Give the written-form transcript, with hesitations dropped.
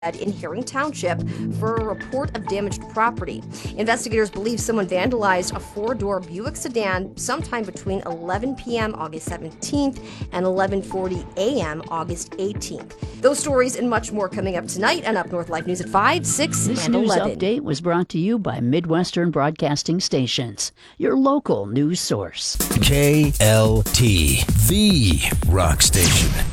in Herring Township for a report of damaged property. Investigators believe someone vandalized a four-door Buick sedan sometime between 11 p.m. August 17th and 11:40 a.m. August 18th. Those stories and much more coming up tonight on Up North Live News at 5, 6, This and news 11. update was brought to you by Midwestern Broadcasting Stations, your local news source. KLT, the rock station.